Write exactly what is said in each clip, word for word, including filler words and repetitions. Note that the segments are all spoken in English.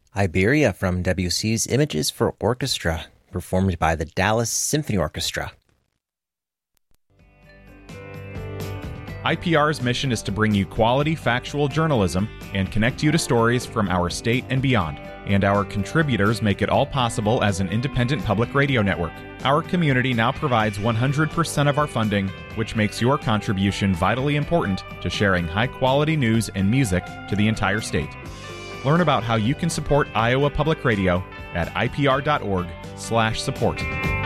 Iberia from Debussy's Images for Orchestra, performed by the Dallas Symphony Orchestra. I P R's mission is to bring you quality, factual journalism and connect you to stories from our state and beyond. And our contributors make it all possible as an independent public radio network. Our community now provides one hundred percent of our funding, which makes your contribution vitally important to sharing high-quality news and music to the entire state. Learn about how you can support Iowa Public Radio at ipr.org slash support.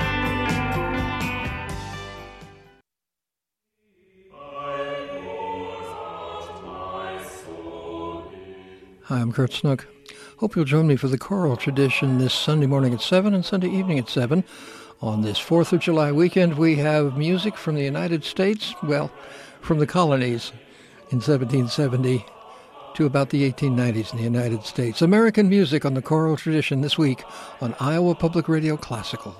Hi, I'm Kurt Snook. Hope you'll join me for the choral tradition this Sunday morning at seven and Sunday evening at seven. On this fourth of July weekend, we have music from the United States, well, from the colonies in seventeen seventy to about the eighteen nineties in the United States. American music on the choral tradition this week on Iowa Public Radio Classical.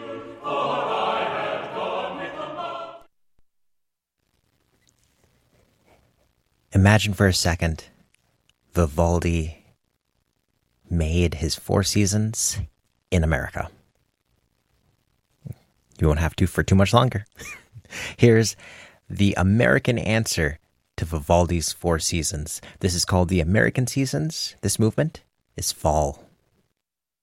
Imagine for a second Vivaldi made his Four Seasons in America. You won't have to for too much longer. Here's the American answer to Vivaldi's Four Seasons. This is called the American Seasons. This movement is Fall.